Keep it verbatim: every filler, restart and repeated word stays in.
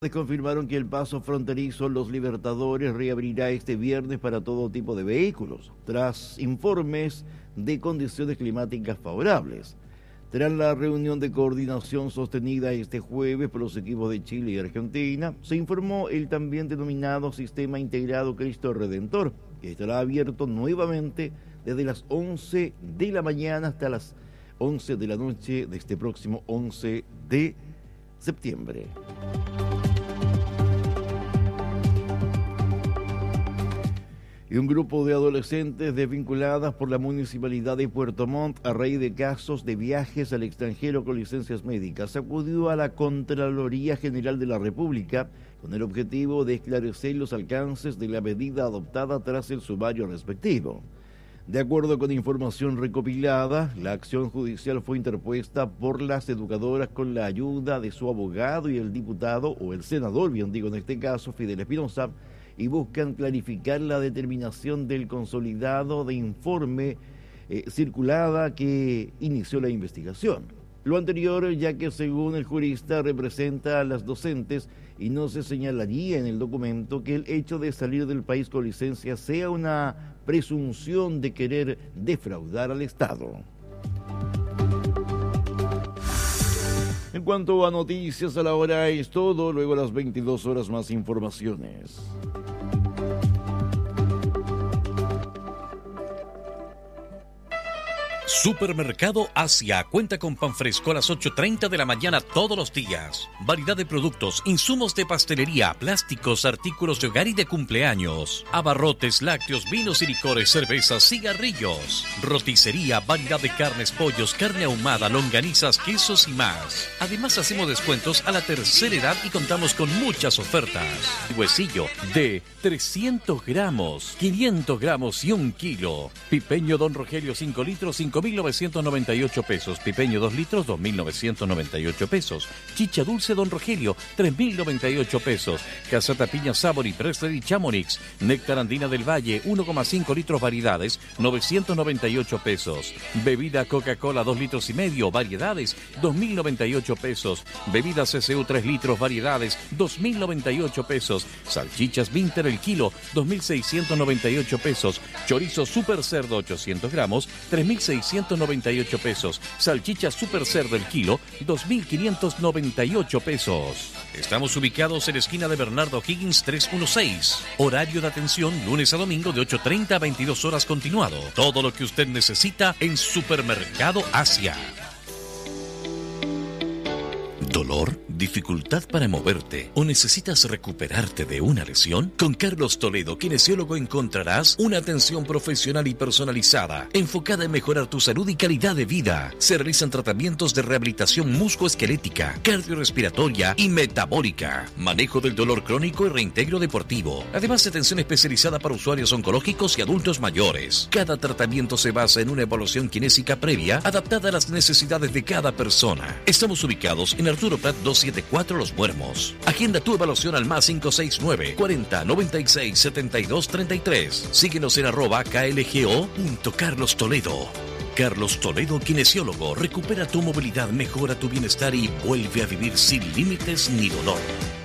Confirmaron que el paso fronterizo Los Libertadores reabrirá este viernes para todo tipo de vehículos, tras informes de condiciones climáticas favorables. Tras la reunión de coordinación sostenida este jueves por los equipos de Chile y Argentina, se informó el también denominado Sistema Integrado Cristo Redentor, que estará abierto nuevamente desde las once de la mañana hasta las once de la noche de este próximo once de septiembre. Y un grupo de adolescentes desvinculadas por la Municipalidad de Puerto Montt a raíz de casos de viajes al extranjero con licencias médicas acudió a la Contraloría General de la República con el objetivo de esclarecer los alcances de la medida adoptada tras el sumario respectivo. De acuerdo con información recopilada, la acción judicial fue interpuesta por las educadoras con la ayuda de su abogado y el diputado, o el senador, bien digo en este caso, Fidel Espinosa, y buscan clarificar la determinación del consolidado de informe eh, circulada que inició la investigación. Lo anterior, ya que según el jurista representa a las docentes y no se señalaría en el documento que el hecho de salir del país con licencia sea una presunción de querer defraudar al Estado. En cuanto a noticias a la hora es todo, luego a las veintidós horas más informaciones. Supermercado Asia cuenta con pan fresco a las ocho treinta de la mañana todos los días. Variedad de productos, insumos de pastelería, plásticos, artículos de hogar y de cumpleaños. Abarrotes, lácteos, vinos y licores, cervezas, cigarrillos. Roticería, variedad de carnes, pollos, carne ahumada, longanizas, quesos y más. Además hacemos descuentos a la tercera edad y contamos con muchas ofertas. Huesillo de trescientos gramos, quinientos gramos y un kilo. Pipeño Don Rogelio cinco litros, cinco mil novecientos noventa y ocho pesos. Pipeño dos litros, dos mil novecientos noventa y ocho pesos. Chicha dulce Don Rogelio, tres mil noventa y ocho pesos. Casata Piña Sabor y Presley Chamonix. Néctar Andina del Valle, uno coma cinco litros variedades, novecientos noventa y ocho pesos. Bebida Coca-Cola dos litros y medio, variedades, dos mil noventa y ocho pesos. Bebida C C U tres litros, variedades, dos mil noventa y ocho pesos. Salchichas Vinter el kilo, dos mil seiscientos noventa y ocho pesos. Chorizo Super Cerdo ochocientos gramos, tres mil seiscientos noventa y ocho pesos. Salchicha Super Cerdo el kilo, dos mil quinientos noventa y ocho pesos. Estamos ubicados en la esquina de Bernardo Higgins trescientos dieciséis. Horario de atención lunes a domingo de ocho treinta a veintidós horas continuado. Todo lo que usted necesita en Supermercado Asia. ¿Dolor? ¿Dificultad para moverte? ¿O necesitas recuperarte de una lesión? Con Carlos Toledo, kinesiólogo, encontrarás una atención profesional y personalizada, enfocada en mejorar tu salud y calidad de vida. Se realizan tratamientos de rehabilitación musculoesquelética, cardiorrespiratoria y metabólica, manejo del dolor crónico y reintegro deportivo. Además, atención especializada para usuarios oncológicos y adultos mayores. Cada tratamiento se basa en una evaluación kinésica previa, adaptada a las necesidades de cada persona. Estamos ubicados en Arturo Prat doscientos setenta y cuatro Los Muermos. Agenda tu evaluación al más cinco seis nueve, cuarenta, noventa y seis, setenta y dos, treinta y tres. Síguenos en arroba klgo.Carlos Toledo. Carlos Toledo, kinesiólogo. Recupera tu movilidad, mejora tu bienestar y vuelve a vivir sin límites ni dolor.